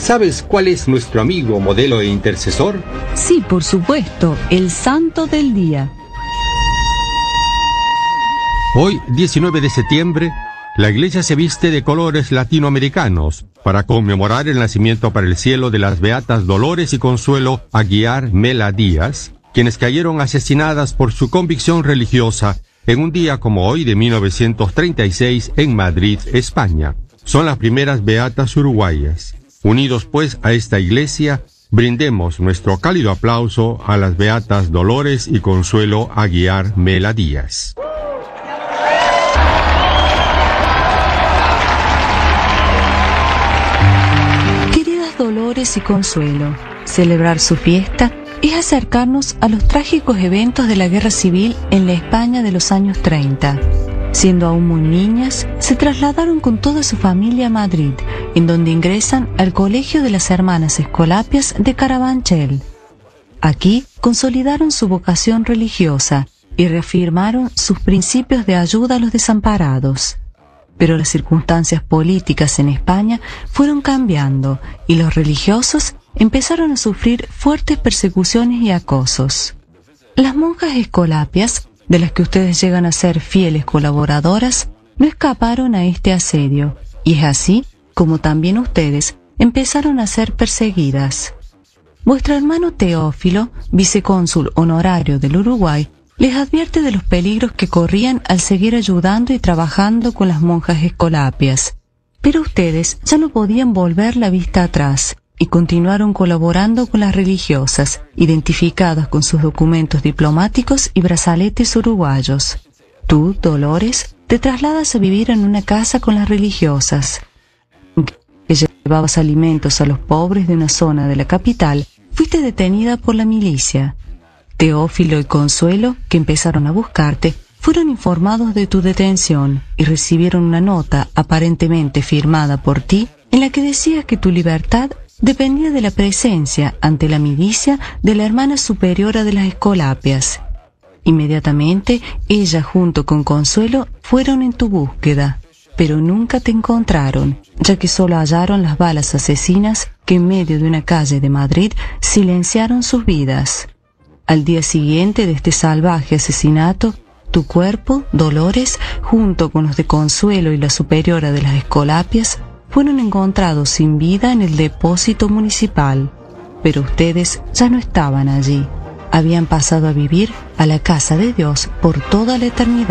¿Sabes cuál es nuestro amigo, modelo e intercesor? Sí, por supuesto, el santo del día. Hoy, 19 de septiembre, la iglesia se viste de colores latinoamericanos para conmemorar el nacimiento para el cielo de las beatas Dolores y Consuelo Aguiar Mela Díaz, quienes cayeron asesinadas por su convicción religiosa en un día como hoy de 1936 en Madrid, España. Son las primeras beatas uruguayas. Unidos pues a esta iglesia, brindemos nuestro cálido aplauso a las beatas Dolores y Consuelo Aguiar Mela Díaz. Dolores y Consuelo, celebrar su fiesta es acercarnos a los trágicos eventos de la Guerra Civil en la España de los años 30. Siendo aún muy niñas, se trasladaron con toda su familia a Madrid, en donde ingresan al Colegio de las Hermanas Escolapias de Carabanchel. Aquí consolidaron su vocación religiosa y reafirmaron sus principios de ayuda a los desamparados. Pero las circunstancias políticas en España fueron cambiando y los religiosos empezaron a sufrir fuertes persecuciones y acosos. Las monjas escolapias, de las que ustedes llegan a ser fieles colaboradoras, no escaparon a este asedio, y es así como también ustedes empezaron a ser perseguidas. Vuestro hermano Teófilo, vicecónsul honorario del Uruguay, les advierte de los peligros que corrían al seguir ayudando y trabajando con las monjas escolapias. Pero ustedes ya no podían volver la vista atrás y continuaron colaborando con las religiosas, identificadas con sus documentos diplomáticos y brazaletes uruguayos. Tú, Dolores, te trasladas a vivir en una casa con las religiosas. Que llevabas alimentos a los pobres de una zona de la capital, fuiste detenida por la milicia. Teófilo y Consuelo, que empezaron a buscarte, fueron informados de tu detención y recibieron una nota aparentemente firmada por ti en la que decía que tu libertad dependía de la presencia ante la milicia de la hermana superiora de las Escolapias. Inmediatamente, ella junto con Consuelo fueron en tu búsqueda, pero nunca te encontraron, ya que solo hallaron las balas asesinas que en medio de una calle de Madrid silenciaron sus vidas. Al día siguiente de este salvaje asesinato, tu cuerpo, Dolores, junto con los de Consuelo y la superiora de las Escolapias, fueron encontrados sin vida en el depósito municipal. Pero ustedes ya no estaban allí. Habían pasado a vivir a la casa de Dios por toda la eternidad.